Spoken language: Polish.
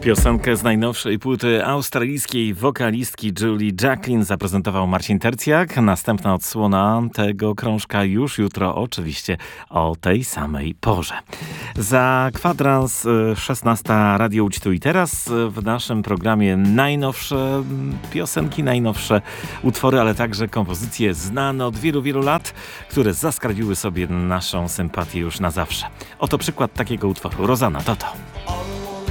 Piosenkę z najnowszej płyty australijskiej wokalistki Julie Jacklin zaprezentował Marcin Tercjak. Następna odsłona tego krążka już jutro, oczywiście o tej samej porze. Za kwadrans 16 Radio Łódź tu i teraz. W naszym programie najnowsze piosenki, najnowsze utwory, ale także kompozycje znane od wielu, wielu lat, które zaskarbiły sobie naszą sympatię już na zawsze. Oto przykład takiego utworu. Rozana, to.